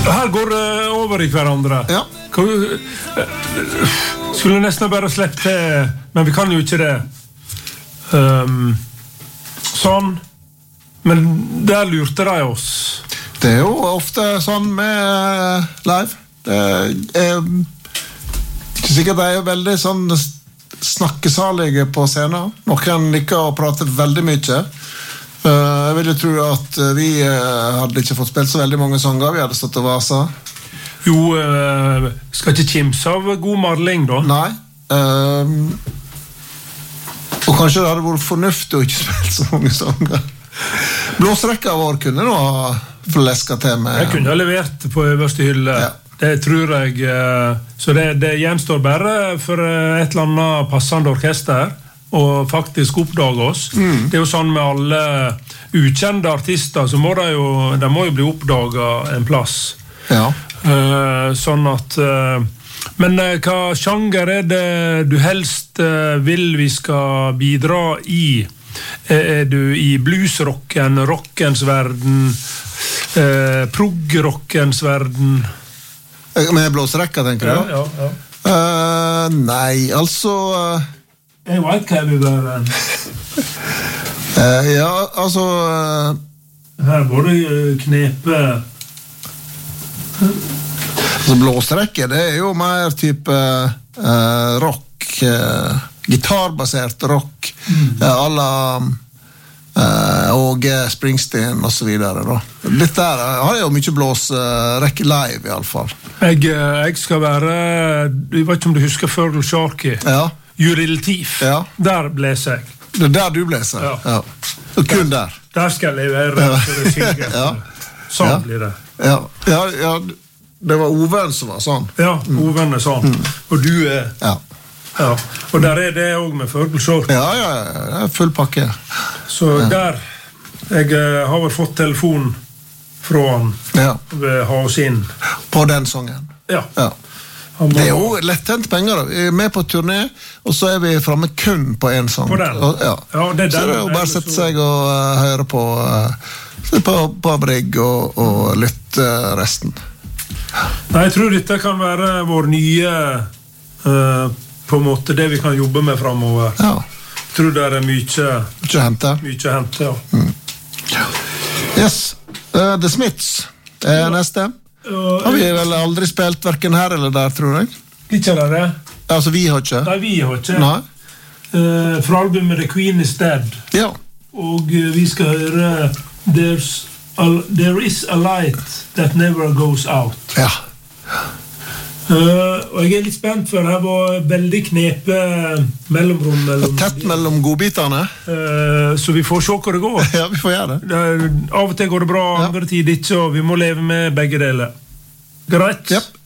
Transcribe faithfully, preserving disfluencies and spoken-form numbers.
Her går det over i hverandre. Ja. Skulle nesten bare slippe til, men vi kan jo ikke det. Um, sånn. Men der lurte de oss. Det er jo ofte sånn med live. Det er ikke sikkert de er veldig sånn snakkesalige på scenen. Noen liker å prate veldig mye. Jeg vil jo tro at vi hadde ikke fått spilt så veldig mange sanger. Vi hadde stått og vasa. Jo, skal ikke kimse av god marling da? Nei. Um, og kanskje det hadde vært fornuftig å ikke spille så mange sanger. Blåsrekka vår kunne nå ha fleska til med. Jeg kunne ha levert på øverste hylle. Ja. Det tror jeg. Så det, det gjenstår bare for et eller annet passende orkester og faktisk oppdage oss. Mm. Det er jo sånn med alle ukjente artister, så må de jo, de må jo bli oppdaget en plass. Ja. Uh, sånn at uh, men uh, hva sjanger er det du helst uh, vil vi skal bidra i? Er du i bluesrocken, rockens verden, uh, prog-rockens verden? Med blåserekka, tenker du? Ja, ja, ja. Uh, nei, altså uh, jeg vet hva jeg vil være. uh, ja, altså uh, her må du knepe. Altså blåserekke, det er jo mer type uh, rock, uh, gitarbasert rock, mm. uh, alla uh, Åge Springsteen og så videre da. Litt der uh, har jeg jo mye blåserekke live i alle fall. Jeg, jeg skal være, jeg vet ikke om du husker Fergal Sharkey. Ja. Juriltif. Ja. Der bleser jeg. Det er der du bleser? Ja. Ja. Og kun der? Der skal jeg være, ja. så det synger. Ja. Sånn ja. blir det. Ja. Ja, ja, det var Oven som var sånn. Ja, Oven er sånn. Mm. Og du er... Ja. Ja. Og der er det også med Fergal Sharkey. Ja, ja, ja, det er full pakke. Så ja. Der, jeg har vel fått telefon fra han ja. Ved ha oss inn. På den sangen? Ja. Ja. Det er jo letthent penger da. Vi er med på turné, og så er vi fremme kun på en sang. På den? Og, ja. Ja, det er den. Så det er jo bare å sette seg og uh, høre på, uh, på, på Brigg og, og lytte uh, resten. Nei, jeg tror dette kan være vår nye uh, på en måte det vi kan jobbe med fremover. Ja. Jeg tror det er mye Mye hente. Mye hente, ja. Mm. Yes. Uh, The Smiths er ja. Neste. Uh, har vi vel aldri spilt hverken her eller der, tror jeg. Ikke er det? Altså, vi har ikke. Nei, vi har ikke. Nei. Uh, fra albumet The Queen is Dead. Ja. Og uh, vi skal høre There's a, There is a light that never goes out. Ja. Uh, og jeg er litt spent, for her var veldig knepe mellomrom mellom, tett mellom godbitene. Uh, så vi får se hva det går. Ja, vi får gjøre det. Uh, av og til går det bra, andre ja. Tid ikke, og vi må leve med begge deler. Greit? Yep.